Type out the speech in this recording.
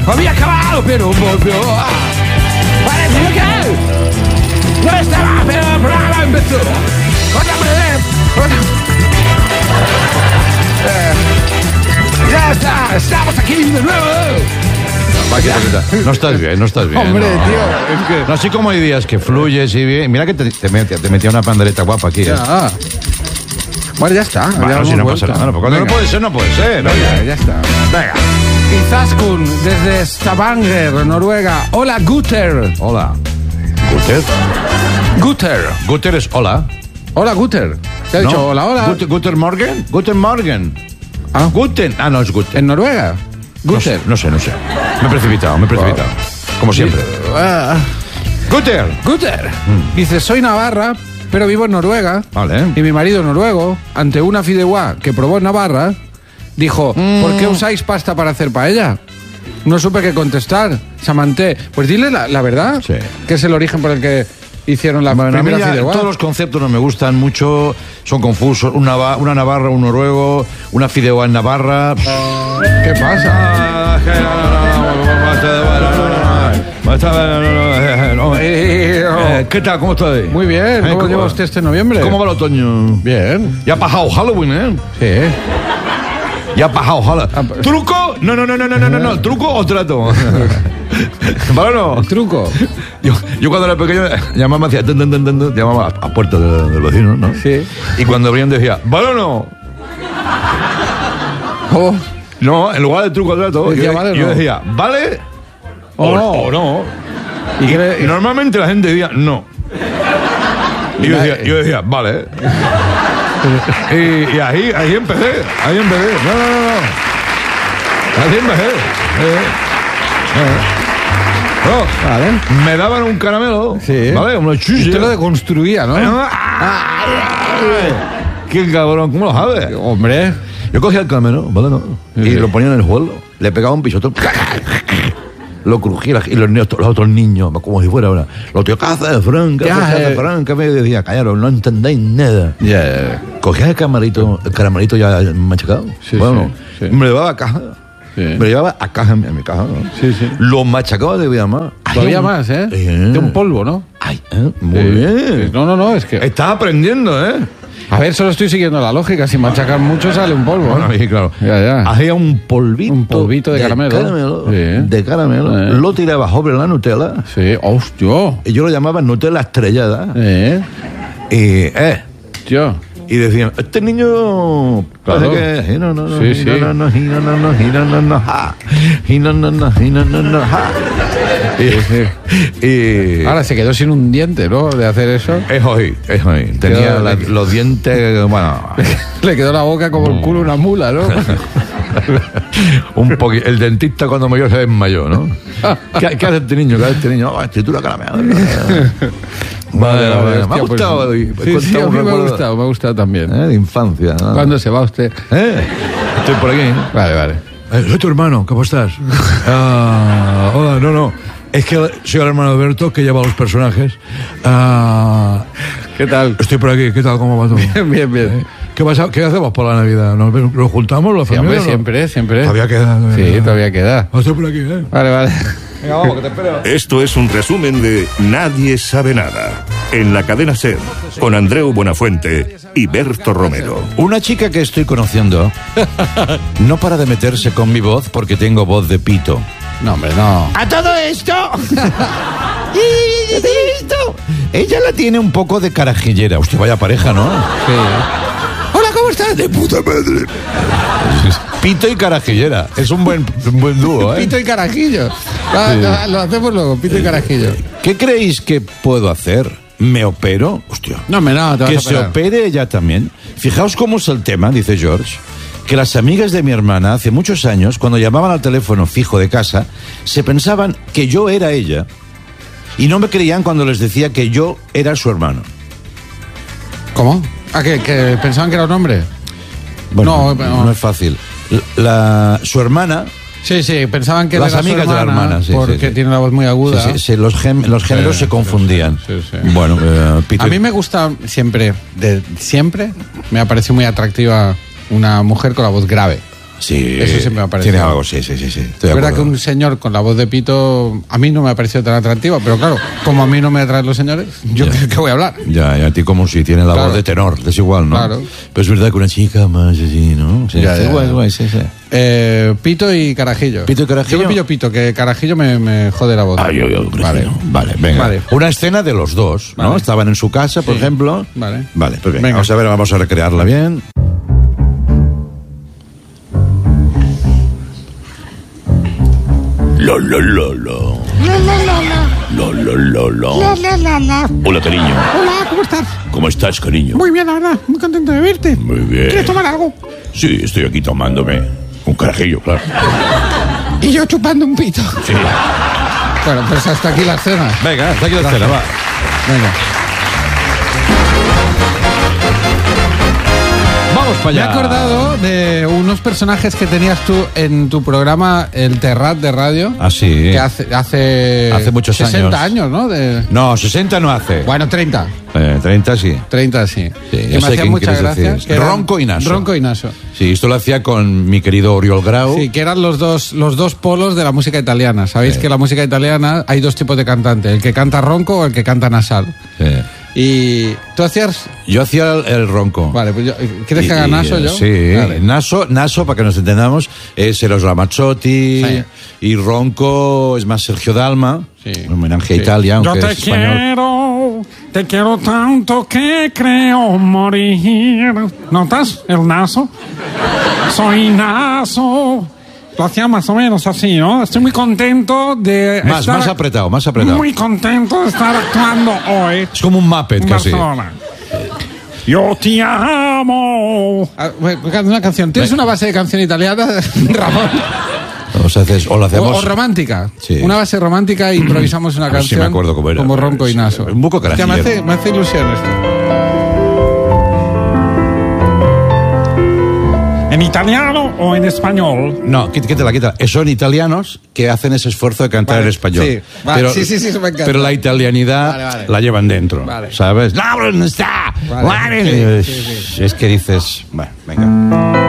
Había acabado, pero volvió. Parecía que no estaba, pero el programa empezó. Ya está, estamos aquí de nuevo. No estás bien, no estás bien. Hombre, tío, es que... No, así como hay días que fluyes y bien. Mira que te metía una pandereta guapa aquí. Ya. Bueno, ya está. Bueno, si no pasa nada. Cuando no puede ser, no puede ser. Venga, ya está. Venga. Izaskun, desde Stavanger, Noruega. Hola, Guter. Hola. ¿Guter? Guter. Guter es hola. Hola, Guter. ¿Te ha dicho hola, hola? Guten Morgen. Guten Morgen. Ah. Guten. Ah, no, es Guten. ¿En Noruega? Guter. No sé. Me he precipitado. Como siempre. Guter. Guter. Dice, soy navarra, pero vivo en Noruega. Vale. Y mi marido noruego, ante una fideuá que probó en Navarra, dijo, ¿por qué usáis pasta para hacer paella? No supe qué contestar. Samanté. Pues dile la verdad. Sí. Que es el origen por el que hicieron la primera fideuá. Todos los conceptos no me gustan mucho, son confusos. Una navarra, un noruego, una fideuá en Navarra. ¿Qué pasa? ¿Qué tal? ¿Cómo estás? Muy bien. ¿Cómo lleva usted este noviembre? ¿Cómo va el otoño? Bien. Ya ha pasado Halloween, ¿eh? Sí. Ya ha pasado Halloween. ¿Truco? No. ¿Truco o trato? ¿Vale o no? ¿Truco? Yo cuando era pequeño llamaba, hacía llamaba a puerta del vecino, ¿no? Sí. Y cuando abrían decía, ¿vale o no? Oh. No, en lugar de truco o trato, yo decía, ¿vale o no? Y normalmente la gente decía, no. Y yo decía, vale. Y ahí empecé. No. Así empecé. Vale. Me daban un caramelo. Sí. ¿Vale? Unos chuches. Usted lo deconstruía, ¿no? ¡Qué cabrón! ¿Cómo lo sabes? Hombre. Yo cogía el caramelo, ¿vale? No. Y lo ponía en el suelo. Le pegaba un pisotón. Lo crujía. Y los otros niños, como si fuera ahora. Los tíos, ¿qué haces, Frank? ¿Qué haces, Frank? Me decía, callaros, no entendéis nada. Yeah. Cogía el caramelito ya machacado. Sí, bueno, sí. Me lo llevaba a caja. Sí. Me lo llevaba a caja, en mi caja, ¿no? Sí. Lo machacaba de vida más. Todavía más, ¿eh? De un polvo, ¿no? Ay, muy bien. No, es que... Estás aprendiendo, ¿eh? A ver, solo estoy siguiendo la lógica. Si machacar mucho sale un polvo. Bueno, sí, claro. Ya. Hacía un polvito. Un polvito de caramelo. De caramelo. Lo tiraba sobre la Nutella. Sí, hostia. Y yo lo llamaba Nutella estrellada. Y decían, este niño claro. Parece que ahora se quedó sin un diente, ¿no? De hacer eso. Es hoy. Tenía los dientes, bueno. Le quedó la boca como el culo una mula, ¿no? Un poquito. El dentista cuando murió se desmayó, ¿no? ¿Qué hace este niño? Escritura caramelo. Vale. Me ha gustado. Sí, a mí me ha gustado también. De infancia, ¿no? ¿Cuándo se va usted? Estoy por aquí. Vale. Soy tu hermano, ¿cómo estás? Hola, no. Es que soy el hermano de Alberto, que lleva los personajes. ¿Qué tal? Estoy por aquí, ¿qué tal? ¿Cómo va todo? Bien. ¿Qué hacemos por la Navidad? ¿Nos juntamos, la familia? Hombre, siempre. Todavía queda. Sí, todavía queda. Estoy por aquí, ¿eh? Vale. Venga, vamos, que te espero. Esto es un resumen de Nadie sabe nada, en la cadena SER, con Andreu Buenafuente y Berto Romero. Una chica que estoy conociendo no para de meterse con mi voz porque tengo voz de pito. No, hombre, no. ¡A todo esto! Ella la tiene un poco de carajillera. Hostia, vaya pareja, ¿no? Sí. Hola, ¿cómo estás? De puta madre. Pito y carajillera. Es un buen dúo, ¿eh? Pito y carajillo. Lo hacemos luego, pito y carajillo. ¿Qué creéis que puedo hacer? ¿Me opero? Hostia. No, te vas que a se operar. opere ella también. Fijaos cómo es el tema, dice George. Que las amigas de mi hermana hace muchos años, cuando llamaban al teléfono fijo de casa, se pensaban que yo era ella y no me creían cuando les decía que yo era su hermano. ¿Cómo? ¿Que pensaban que era un hombre? Bueno, no es fácil. Su hermana... Sí, pensaban que las era amigas su hermana, de la hermana, sí, porque tiene la voz muy aguda. Sí, los géneros se confundían. Sí. Bueno, Peter... A mí me gusta siempre me ha parecido muy atractiva una mujer con la voz grave. Sí, Eso siempre me ha parecido. Tiene algo, sí. Estoy de Es verdad que acuerdo. un señor con la voz de pito a mí no me ha parecido tan atractiva, pero claro, como a mí no me atraen los señores, yo Ya. ¿qué voy a hablar? Ya, y a ti como si tiene la Claro. voz de tenor, es igual, ¿no? Claro. Pero es verdad que una chica más así, ¿no? Sí, Ya, es ya, guay, ya. guay, sí. Pito y carajillo. ¿Pito y carajillo? Yo me pillo pito, que carajillo me jode la voz. Vale, venga. Vale. Una escena de los dos, ¿no? Vale. Estaban en su casa, por Sí. ejemplo. Vale. Vale, pues venga, Venga. vamos a recrearla bien. Lo. Hola, cariño. Hola, ¿cómo estás? ¿Cómo estás, cariño? Muy bien, la verdad, muy contento de verte. Muy bien. ¿Quieres tomar algo? Sí, estoy aquí tomándome un carajillo, claro. Y yo chupando un pito. Sí. Bueno, pues hasta aquí la escena. Venga, hasta aquí la escena, va. Venga. Vamos para Me he allá. acordado de unos personajes que tenías tú en tu programa El Terrat de radio. Ah, sí. Que hace muchos 60 años. años, ¿no? No, 60 no hace. Bueno, 30. 30 sí. 30 sí. Sí, Que ya me sé hacía quién mucha quieres gracia. decir. que eran- Ronco y Naso. Ronco y Naso. Sí, esto lo hacía con mi querido Oriol Grau. Sí, que eran los dos polos de la música italiana. Sabéis Sí. que en la música italiana hay dos tipos de cantante, el que canta ronco o el que canta nasal. Sí. Y tú hacías... Yo hacía el ronco. Vale, pues ¿quieres que haga Naso yo? Sí, Vale. Naso, para que nos entendamos, es Eros Ramazzotti. Sí. Y ronco es más Sergio Dalma. Sí. Un homenaje a Sí. Italia, aunque Yo te es español. te quiero tanto que creo morir. ¿Notas el naso? Soy naso. Lo hacía más o menos así, ¿no? Estoy muy contento de estar... Más apretado. Muy contento de estar actuando hoy Es como un Muppet en casi. Barcelona. Yo te amo. Ah, bueno, canta una canción. ¿Tienes una base de canción italiana, Ramón? O lo hacemos. O romántica. Sí. Una base romántica e improvisamos una A ver si canción. me acuerdo cómo era. Como Ronco y Sí, Naso. un poco Hostia, carajillero. me hace ilusión esto. ¿En italiano o en español? No, quítala. Son italianos que hacen ese esfuerzo de cantar Vale, en español. sí, vale, sí, eso me encanta. Pero la italianidad Vale. la llevan dentro, Vale. ¿sabes? ¡No está! Vale. Sí, sí, Es que dices... Bueno, venga.